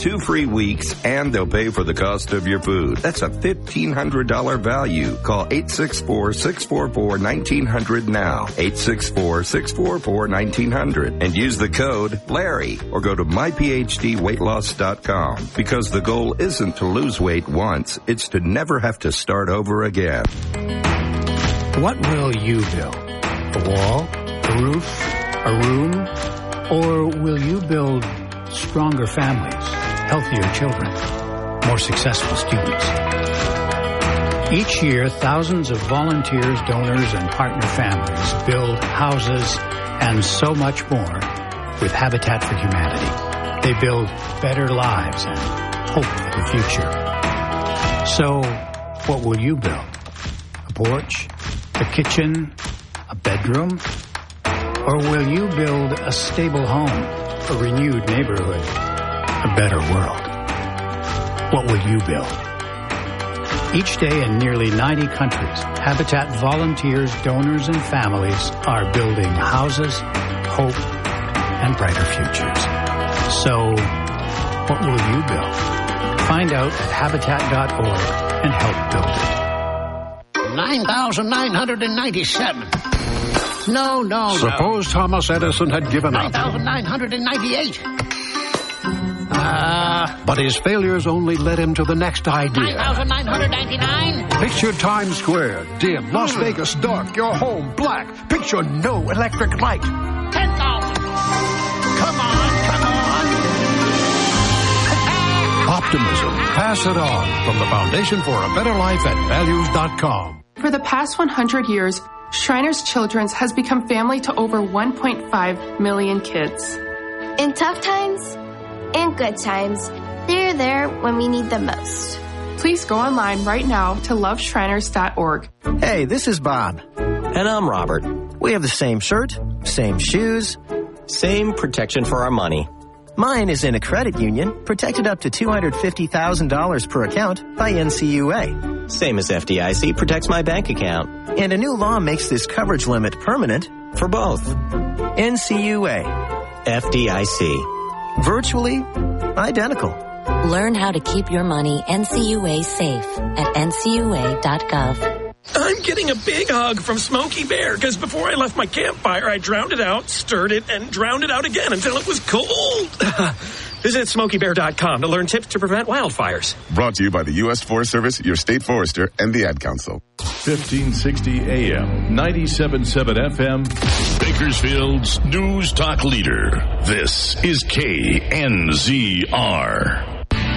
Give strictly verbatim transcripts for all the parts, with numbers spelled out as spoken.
two free weeks, and they'll pay for the cost of your food. That's a fifteen hundred dollars value. Call eight six four, six four four, one nine zero zero now. eight six four, six four four, one nine zero zero and use the code Larry or go to my p h d weight loss dot com because the goal isn't to lose weight once, it's to never have to start over again. What will you build? A wall? A roof? A room? Or will you build stronger families, healthier children, more successful students? Each year, thousands of volunteers, donors, and partner families build houses and so much more with Habitat for Humanity. They build better lives and hope for the future. So, what will you build? A porch? A kitchen? A bedroom? Or will you build a stable home, a renewed neighborhood, a better world? What will you build? Each day in nearly ninety countries, Habitat volunteers, donors, and families are building houses, hope, and brighter futures. So, what will you build? Find out at habitat dot org and help build it. nine thousand nine hundred ninety-seven. No, no, Suppose no. Thomas Edison had given up. nine thousand nine hundred ninety-eight. Uh, but his failures only led him to the next idea. nine thousand nine hundred ninety-nine. Picture Times Square, dim, Las Vegas dark, your home black. Picture no electric light. ten thousand. Come on, come on. Optimism. Pass it on from the Foundation for a Better Life at values dot com. For the past one hundred years, Shriners Children's has become family to over one point five million kids. In tough times and good times, they're there when we need them most. Please go online right now to love shriners dot org. Hey, this is Bob. And I'm Robert. We have the same shirt, same shoes, same protection for our money. Mine is in a credit union, protected up to two hundred fifty thousand dollars per account by N C U A. Same as F D I C protects my bank account. And a new law makes this coverage limit permanent for both. N C U A. F D I C. Virtually identical. Learn how to keep your money N C U A safe at N C U A dot gov. I'm getting a big hug from Smokey Bear because before I left my campfire, I drowned it out, stirred it, and drowned it out again until it was cold. Visit Smokey Bear dot com to learn tips to prevent wildfires. Brought to you by the U S Forest Service, your state forester, and the Ad Council. fifteen sixty A M, ninety-seven point seven F M, Bakersfield's News Talk Leader. This is K N Z R.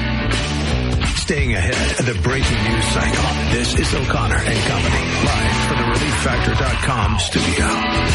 Staying ahead of the breaking news cycle. This is O'Connor and Company, live from the relief factor dot com studio.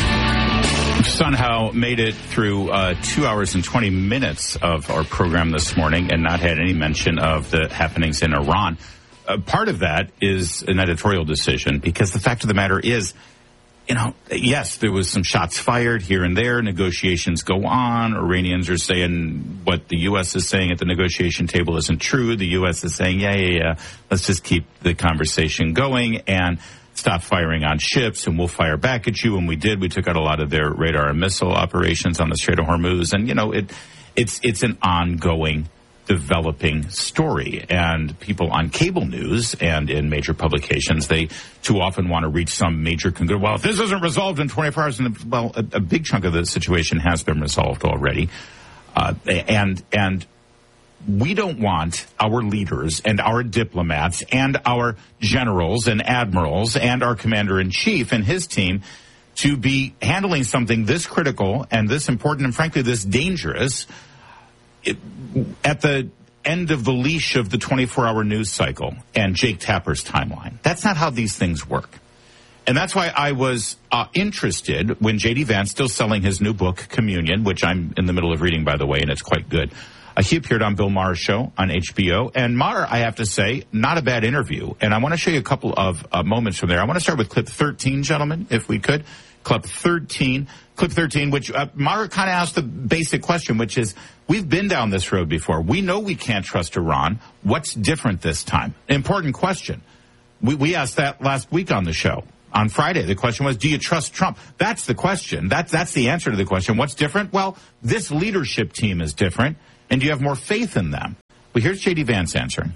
Somehow made it through uh, two hours and twenty minutes of our program this morning and not had any mention of the happenings in Iran. Uh, part of that is an editorial decision because the fact of the matter is, you know, yes, there was some shots fired here and there. Negotiations go on. Iranians are saying what the U S is saying at the negotiation table isn't true. The U S is saying, yeah, yeah, yeah, let's just keep the conversation going and stop firing on ships, and we'll fire back at you. And we did. We took out a lot of their radar and missile operations on the Strait of Hormuz. And, you know, it it's it's an ongoing developing story, and people on cable news and in major publications, they too often want to reach some major conclusion. Well, if this isn't resolved in twenty-four hours, and well, a, a big chunk of the situation has been resolved already, uh, and and we don't want our leaders and our diplomats and our generals and admirals and our commander-in-chief and his team to be handling something this critical and this important and frankly this dangerous It, at the end of the leash of the twenty-four hour news cycle and Jake Tapper's timeline. That's not how these things work. And that's why I was uh, interested when J D Vance, still selling his new book, Communion, which I'm in the middle of reading, by the way, and it's quite good. Uh, he appeared on Bill Maher's show on H B O. And Maher, I have to say, not a bad interview. And I want to show you a couple of uh, moments from there. I want to start with clip thirteen, gentlemen, if we could. Clip thirteen, clip thirteen, which uh, Maher kind of asked the basic question, which is, we've been down this road before. We know we can't trust Iran. What's different this time? Important question. We, we asked that last week on the show. On Friday, the question was, do you trust Trump? That's the question. That's, that's the answer to the question. What's different? Well, this leadership team is different. And do you have more faith in them? Well, here's J D Vance answering.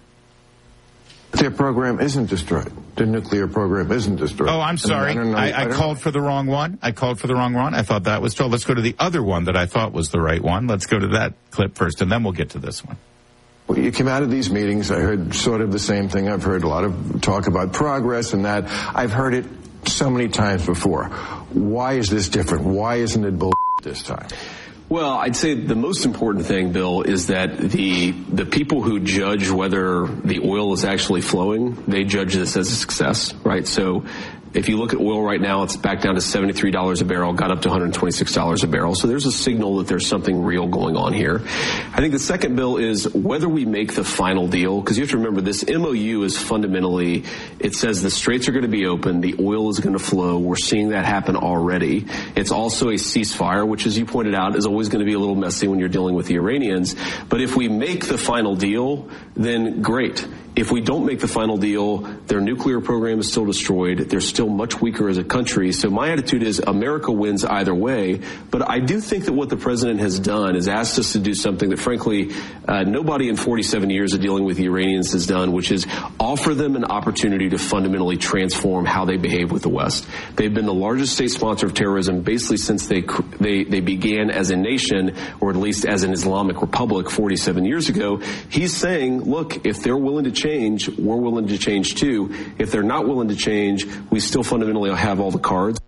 Their program isn't destroyed. The nuclear program isn't destroyed. Oh, I'm sorry. I, mean, I, I, I, I called for the wrong one. I called for the wrong one. I thought that was told. Let's go to the other one that I thought was the right one. Let's go to that clip first, and then we'll get to this one. Well, you came out of these meetings. I heard sort of the same thing. I've heard a lot of talk about progress and that. I've heard it so many times before. Why is this different? Why isn't it bull this time? Well, I'd say the most important thing, Bill, is that the the people who judge whether the oil is actually flowing, they judge this as a success, right? So if you look at oil right now, it's back down to seventy-three dollars a barrel, got up to one hundred twenty-six dollars a barrel. So there's a signal that there's something real going on here. I think the second, Bill, is whether we make the final deal, because you have to remember this M O U is fundamentally, it says the straits are going to be open, the oil is going to flow. We're seeing that happen already. It's also a ceasefire, which, as you pointed out, is always going to be a little messy when you're dealing with the Iranians. But if we make the final deal, then great. If we don't make the final deal, their nuclear program is still destroyed. They're still much weaker as a country. So my attitude is America wins either way. But I do think that what the president has done is asked us to do something that, frankly, uh, nobody in forty-seven years of dealing with the Iranians has done, which is offer them an opportunity to fundamentally transform how they behave with the West. They've been the largest state sponsor of terrorism basically since they they, they began as a nation, or at least as an Islamic republic forty-seven years ago. He's saying, look, if they're willing to change, Change, we're willing to change too. If they're not willing to change, we still fundamentally have all the cards.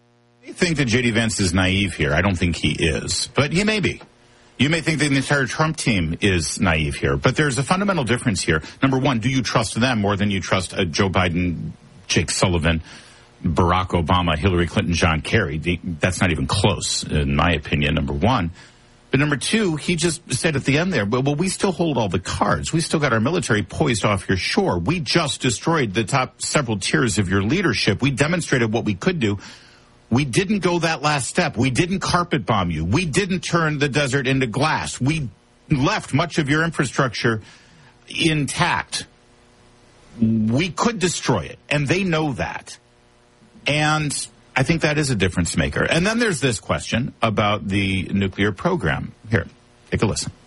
I think that J D Vance is naive here. I don't think he is, but he may be. You may think that the entire Trump team is naive here, but there's a fundamental difference here. Number one, do you trust them more than you trust uh, Joe Biden, Jake Sullivan, Barack Obama, Hillary Clinton, John Kerry? The, that's not even close, in my opinion, number one. But number two, he just said at the end there, well, well, we still hold all the cards. We still got our military poised off your shore. We just destroyed the top several tiers of your leadership. We demonstrated what we could do. We didn't go that last step. We didn't carpet bomb you. We didn't turn the desert into glass. We left much of your infrastructure intact. We could destroy it, and they know that. And I think that is a difference maker. And then there's this question about the nuclear program. Here, take a listen.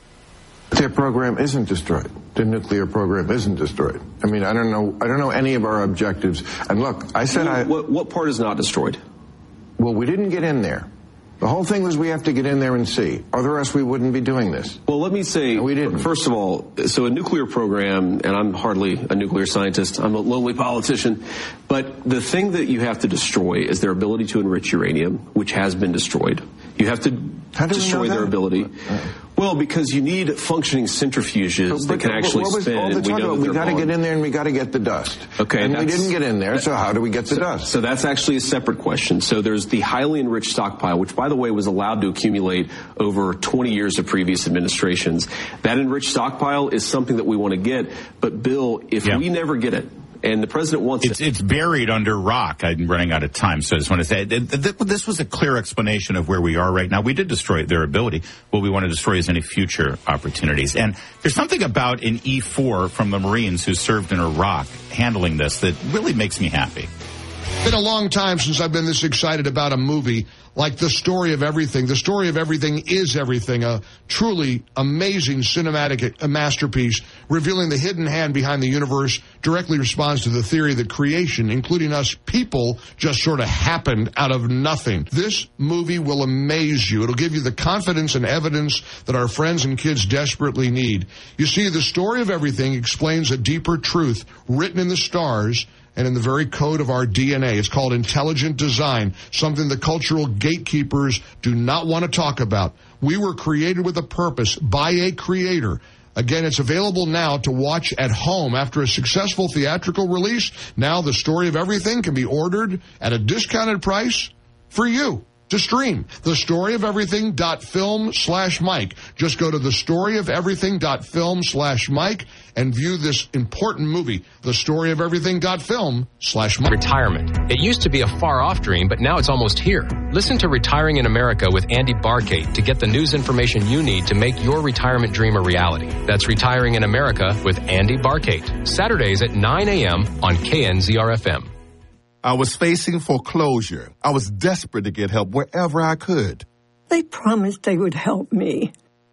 Their program isn't destroyed. The nuclear program isn't destroyed. I mean, I don't know. I don't know any of our objectives. And look, I said, what, I. What, what part is not destroyed? Well, we didn't get in there. The whole thing was we have to get in there and see. Otherwise, we wouldn't be doing this. Well, let me say, no, we didn't. First of all, so a nuclear program, and I'm hardly a nuclear scientist, I'm a lowly politician, but the thing that you have to destroy is their ability to enrich uranium, which has been destroyed. You have to destroy their ability. Uh, well, because you need functioning centrifuges but, that can but, actually what spin. All the and we time know we got to get in there and we got to get the dust. Okay, and we didn't get in there. So how do we get the so, dust? So that's actually a separate question. So there's the highly enriched stockpile, which, by the way, was allowed to accumulate over twenty years of previous administrations. That enriched stockpile is something that we want to get. But Bill, if yeah. we never get it, and the president wants it's, it. It's buried under rock. I'm running out of time, so I just want to say this was a clear explanation of where we are right now. We did destroy their ability. What we want to destroy is any future opportunities. And there's something about an E four from the Marines who served in Iraq handling this that really makes me happy. It's been a long time since I've been this excited about a movie like The Story of Everything. The Story of Everything is everything, a truly amazing cinematic masterpiece revealing the hidden hand behind the universe, directly responds to the theory that creation, including us people, just sort of happened out of nothing. This movie will amaze you. It'll give you the confidence and evidence that our friends and kids desperately need. You see, The Story of Everything explains a deeper truth written in the stars and in the very code of our D N A. It's called intelligent design, something the cultural gatekeepers do not want to talk about. We were created with a purpose by a creator. Again, it's available now to watch at home. After a successful theatrical release, now The Story of Everything can be ordered at a discounted price for you to stream. The story of everything dot film slash Mike. Just go to the story of everything dot film slash Mike and view this important movie. The story of everything dot film slash Mike. Retirement. It used to be a far-off dream, but now it's almost here. Listen to Retiring in America with Andy Barkate to get the news information you need to make your retirement dream a reality. That's Retiring in America with Andy Barkate. Saturdays at nine a.m. on K N Z R F M. I was facing foreclosure. I was desperate to get help wherever I could. They promised they would help me.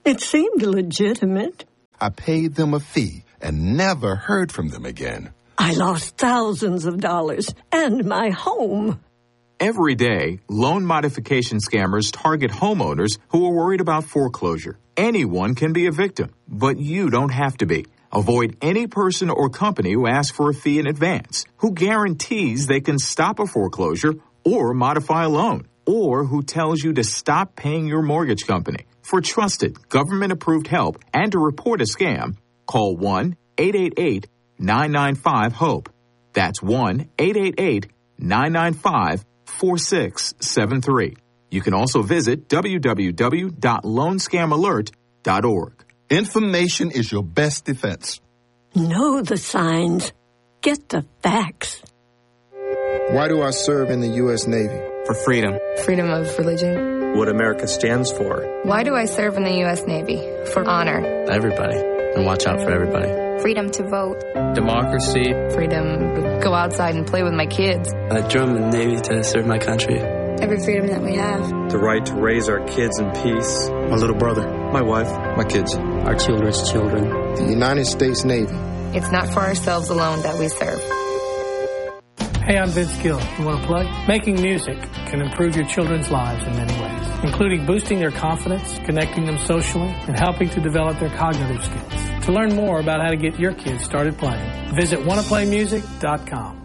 It seemed legitimate. I paid them a fee and never heard from them again. I lost thousands of dollars and my home. Every day, loan modification scammers target homeowners who are worried about foreclosure. Anyone can be a victim, but you don't have to be. Avoid any person or company who asks for a fee in advance, who guarantees they can stop a foreclosure or modify a loan, or who tells you to stop paying your mortgage company. For trusted, government-approved help and to report a scam, call one eight eight eight nine nine five HOPE. That's one eight eight eight nine nine five four six seven three. You can also visit w w w dot loan scam alert dot org. Information is your best defense. Know the signs. Get the facts. Why do I serve in the U S Navy? For freedom. Freedom of religion. What America stands for. Why do I serve in the U S Navy? For honor. Everybody. And watch out for everybody. Freedom to vote. Democracy. Freedom to go outside and play with my kids. I joined the Navy to serve my country. Every freedom that we have. The right to raise our kids in peace. My little brother. My wife. My kids. Our children's children. The United States Navy. It's not for ourselves alone that we serve. Hey, I'm Vince Gill. You want to play? Making music can improve your children's lives in many ways, including boosting their confidence, connecting them socially, and helping to develop their cognitive skills. To learn more about how to get your kids started playing, visit wanna play music dot com.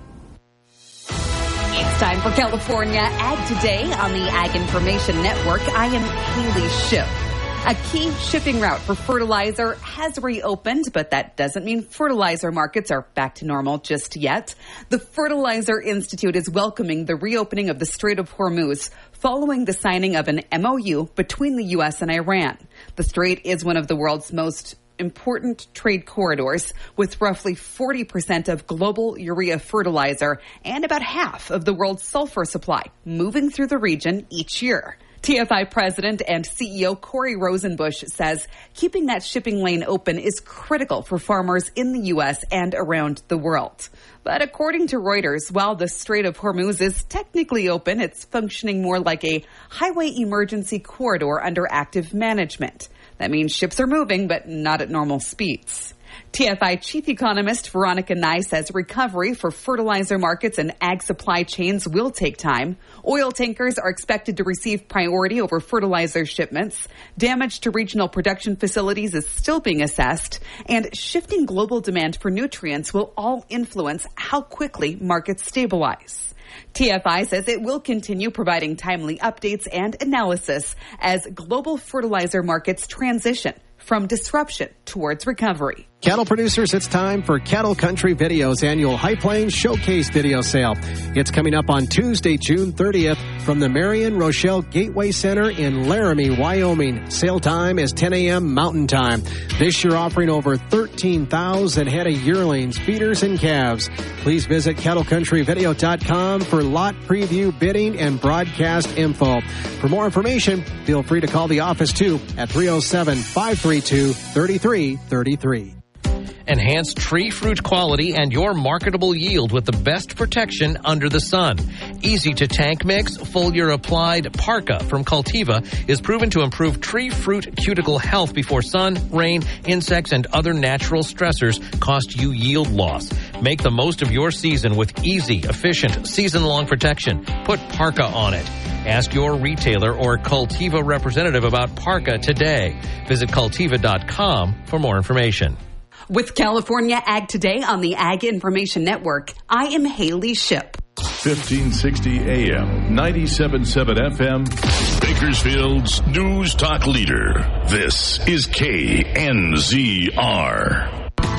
It's time for California Ag Today on the Ag Information Network. I am Haley Shipp. A key shipping route for fertilizer has reopened, but that doesn't mean fertilizer markets are back to normal just yet. The Fertilizer Institute is welcoming the reopening of the Strait of Hormuz following the signing of an M O U between the U S and Iran. The strait is one of the world's most important trade corridors, with roughly forty percent of global urea fertilizer and about half of the world's sulfur supply moving through the region each year. T F I President and C E O Corey Rosenbusch says keeping that shipping lane open is critical for farmers in the U S and around the world. But according to Reuters, while the Strait of Hormuz is technically open, it's functioning more like a highway emergency corridor under active management. That means ships are moving, but not at normal speeds. T F I Chief Economist Veronica Nye says recovery for fertilizer markets and ag supply chains will take time. Oil tankers are expected to receive priority over fertilizer shipments. Damage to regional production facilities is still being assessed. And shifting global demand for nutrients will all influence how quickly markets stabilize. T F I says it will continue providing timely updates and analysis as global fertilizer markets transition from disruption towards recovery. Cattle producers, it's time for Cattle Country Video's annual High Plains Showcase Video Sale. It's coming up on Tuesday, June thirtieth from the Marion Rochelle Gateway Center in Laramie, Wyoming. Sale time is ten a.m. Mountain Time. This year offering over thirteen thousand head of yearlings, feeders, and calves. Please visit cattle country video dot com for lot preview, bidding, and broadcast info. For more information, feel free to call the office too at three oh seven, five three two, three three three three. Enhance tree fruit quality and your marketable yield with the best protection under the sun. Easy to tank mix, foliar applied Parka from Cultiva is proven to improve tree fruit cuticle health before sun, rain, insects, and other natural stressors cost you yield loss. Make the most of your season with easy, efficient, season-long protection. Put Parka on it. Ask your retailer or Cultiva representative about Parka today. Visit cultiva dot com for more information. With California Ag Today on the Ag Information Network, I am Haley Shipp. fifteen sixty A M, ninety-seven point seven F M, Bakersfield's News Talk Leader. This is K N Z R.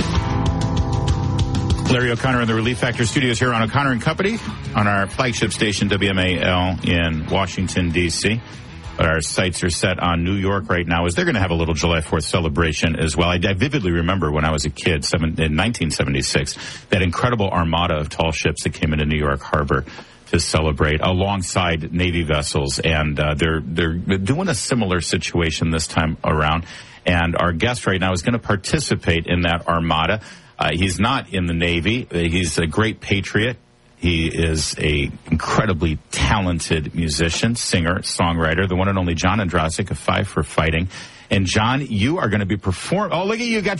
Larry O'Connor in the Relief Factor studios here on O'Connor and Company on our flagship station W M A L in Washington, D C But our sights are set on New York right now, as they're going to have a little July fourth celebration as well. I, I vividly remember when I was a kid, seven, in nineteen seventy-six, that incredible armada of tall ships that came into New York Harbor to celebrate alongside Navy vessels. And uh, they're they're doing a similar situation this time around. And our guest right now is going to participate in that armada. Uh, he's not in the Navy. He's a great patriot. He is a incredibly talented musician, singer, songwriter, the one and only John Andrasik of Five for Fighting. And John, you are going to be perform. Oh, look at you, got